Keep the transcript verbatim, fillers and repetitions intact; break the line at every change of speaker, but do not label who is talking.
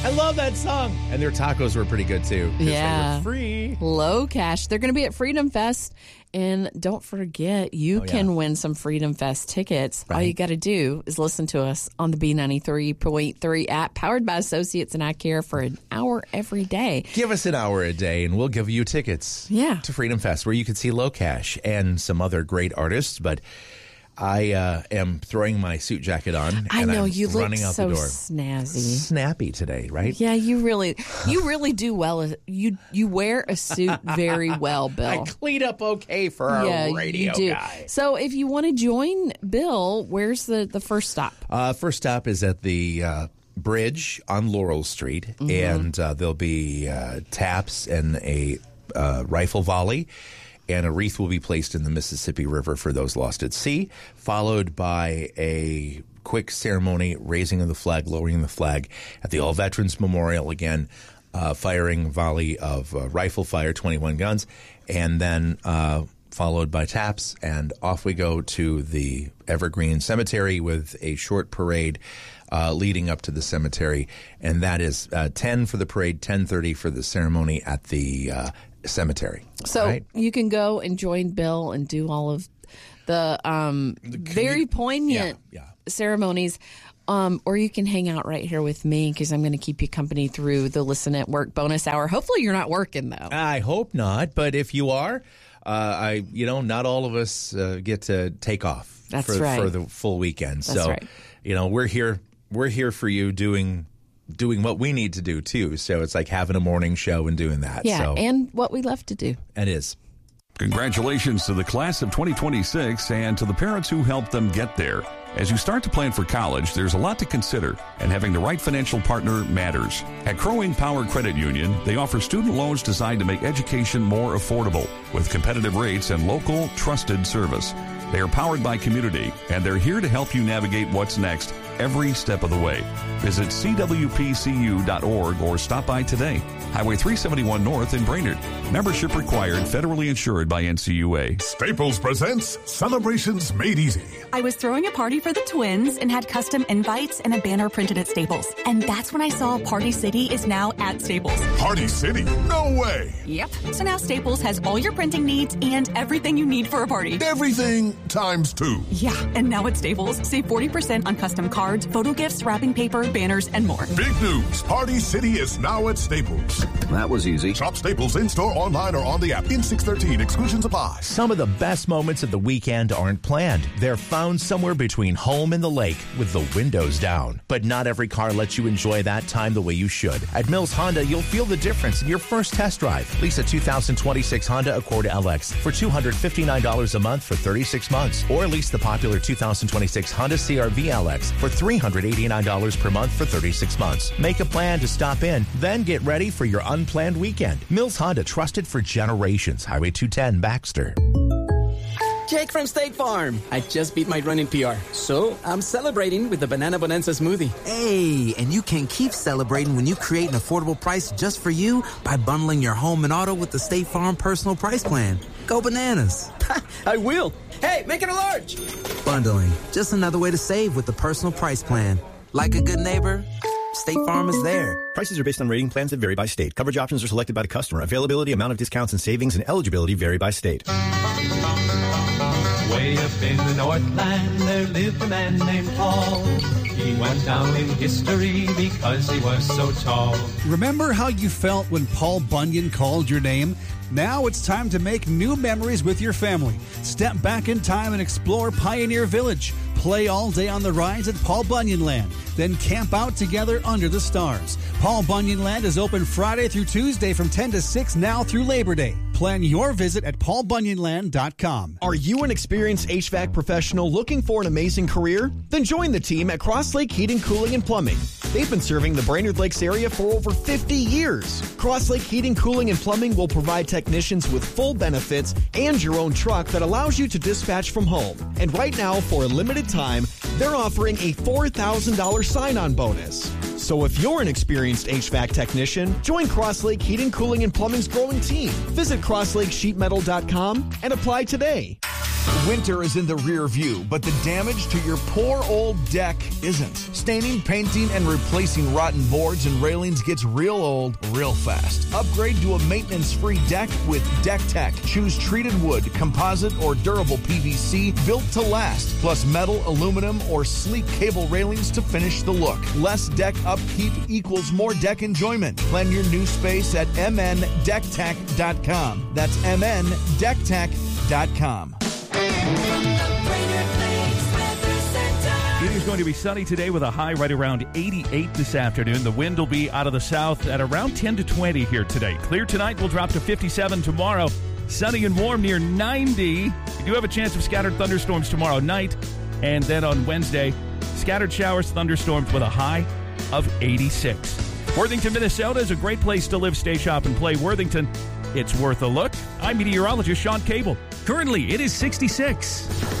I love that song. And their tacos were pretty good, too.
Yeah.
They were free.
Low cash. They're going to be at Freedom Fest. And don't forget, you
oh, yeah.
can win some Freedom Fest tickets.
Right.
All you got to do is listen to us on the B ninety-three point three app, powered by Associates and I Care, for an hour every day.
Give us an hour a day, and we'll give you tickets
yeah.
to Freedom Fest, where you can see Low Cash and some other great artists. But I uh, am throwing my suit jacket on.
I
and
know,
I'm
you look
running out
so
the door.
snazzy.
Snappy today, right?
Yeah, you really you really do well. You you wear a suit very well, Bill.
I clean up okay for our
yeah,
radio
you do.
guy.
So if you want to join Bill, where's the, the first stop?
Uh, first stop is at the uh, bridge on Laurel Street,
Mm-hmm.
and uh, there'll be uh, taps and a uh, rifle volley. And a wreath will be placed in the Mississippi River for those lost at sea, followed by a quick ceremony, raising of the flag, lowering the flag at the All Veterans Memorial again, uh, firing volley of uh, rifle fire, twenty-one guns, and then uh, followed by taps, and off we go to the Evergreen Cemetery with a short parade uh, leading up to the cemetery, and that is uh, ten for the parade, ten thirty for the ceremony at the uh, cemetery.
So
right?
you can go and join Bill and do all of the, um, the very poignant
yeah, yeah.
ceremonies. Um, or you can hang out right here with me, because I'm going to keep you company through the Listen at Work bonus hour. Hopefully you're not working, though.
I hope not. But if you are, uh, I you know, not all of us uh, get to take off
That's
for,
right.
for the full weekend.
That's
so,
right.
you know, we're here. We're here for you doing doing what we need to do, too. So it's like having a morning show and doing that.
Yeah,
so,
and what we love to do.
it is.
Congratulations to the class of twenty twenty-six and to the parents who helped them get there. As you start to plan for college, there's a lot to consider, and having the right financial partner matters. At Crow Wing Power Credit Union, they offer student loans designed to make education more affordable, with competitive rates and local, trusted service. They are powered by community, and they're here to help you navigate what's next every step of the way. Visit c w p c u dot org or stop by today. Highway three seventy-one North in Brainerd. Membership required, federally insured by N C U A.
Staples presents Celebrations Made Easy.
I was throwing a party for the twins and had custom invites and a banner printed at Staples. And that's when I saw Party City is now at Staples.
Party City? No way!
Yep. So now Staples has all your printing needs and everything you need for a party.
Everything times two.
Yeah, and now at Staples, save forty percent on custom cards, photo gifts, wrapping paper, banners, and more.
Big news. Party City is now at Staples.
That was easy.
Shop Staples in-store, online, or on the app. In six thirteen, exclusions apply.
Some of the best moments of the weekend aren't planned. They're found somewhere between home and the lake with the windows down. But not every car lets you enjoy that time the way you should. At Mills Honda, you'll feel the difference in your first test drive. Lease a two thousand twenty-six Honda Accord L X for two hundred fifty-nine dollars a month for thirty-six months. Or lease the popular two thousand twenty-six Honda C R V L X for three hundred eighty-nine dollars per month for thirty-six months. Make a plan to stop in, then get ready for your unplanned weekend. Mills Honda, trusted for generations. Highway two ten, Baxter.
Jake from State Farm. I just beat my running P R, so I'm celebrating with the Banana Bonanza smoothie.
Hey, and you can keep celebrating when you create an affordable price just for you by bundling your home and auto with the State Farm Personal Price Plan. Go bananas.
I will. Hey, make it a large.
Bundling, just another way to save with the Personal Price Plan. Like a good neighbor, State Farm is there.
Prices are based on rating plans that vary by state. Coverage options are selected by the customer. Availability, amount of discounts and savings, and eligibility vary by state.
Way up in the Northland, there lived a man named Paul. He went down in history because he was so tall.
Remember how you felt when Paul Bunyan called your name? Now it's time to make new memories with your family. Step back in time and explore Pioneer Village. Play all day on the rides at Paul Bunyan Land. Then camp out together under the stars. Paul Bunyan Land is open Friday through Tuesday from ten to six now through Labor Day. Plan your visit at paul bunyan land dot com.
Are you an experienced H V A C professional looking for an amazing career? Then join the team at Cross Lake Heating, Cooling, and Plumbing. They've been serving the Brainerd Lakes area for over fifty years. Cross Lake Heating, Cooling, and Plumbing will provide technicians with full benefits and your own truck that allows you to dispatch from home. And right now, for a limited time, they're offering a four thousand dollars sign-on bonus. So if you're an experienced H V A C technician, join Cross Lake Heating, Cooling, and Plumbing's growing team. Visit cross lake sheet metal dot com and apply today.
Winter is in the rear view, but the damage to your poor old deck isn't. Staining, painting, and replacing rotten boards and railings gets real old real fast. Upgrade to a maintenance-free deck with Deck Tech. Choose treated wood, composite, or durable P V C built to last, plus metal, aluminum, or sleek cable railings to finish the look. Less deck upkeep equals more deck enjoyment. Plan your new space at m n deck tech dot com. That's m n deck tech dot com.
It is going to be sunny today with a high right around eighty-eight this afternoon. The wind will be out of the south at around ten to twenty here today. Clear tonight, will drop to fifty-seven tomorrow. Sunny and warm near ninety. You do have a chance of scattered thunderstorms tomorrow night. And then on Wednesday, scattered showers, thunderstorms with a high of eighty-six. Worthington, Minnesota is a great place to live, stay, shop, and play. Worthington, it's worth a look. I'm meteorologist Sean Cable.
Currently, it is sixty-six.